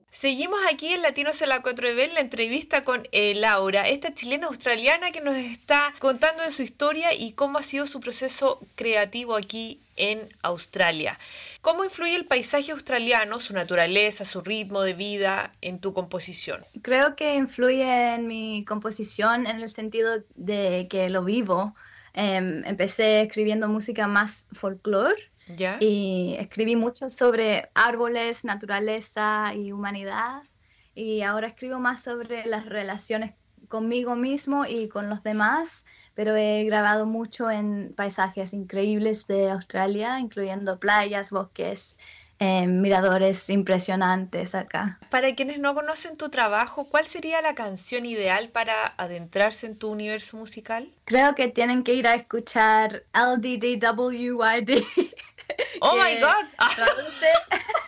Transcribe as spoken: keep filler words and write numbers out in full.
Seguimos aquí en Latinos en la cuatro B en la entrevista con eh, Laura, esta chilena australiana que nos está contando de su historia y cómo ha sido su proceso creativo aquí en Australia. ¿Cómo influye el paisaje australiano, su naturaleza, su ritmo de vida en tu composición? Creo que influye en mi composición en el sentido de que lo vivo. Em, empecé escribiendo música más folclore ¿Ya? y escribí mucho sobre árboles, naturaleza y humanidad. Y ahora escribo más sobre las relaciones conmigo mismo y con los demás, pero he grabado mucho en paisajes increíbles de Australia, incluyendo playas, bosques, em, miradores impresionantes acá. Para quienes no conocen tu trabajo, ¿cuál sería la canción ideal para adentrarse en tu universo musical? Creo que tienen que ir a escuchar L D D W Y D, ¡Oh, my que God! traduce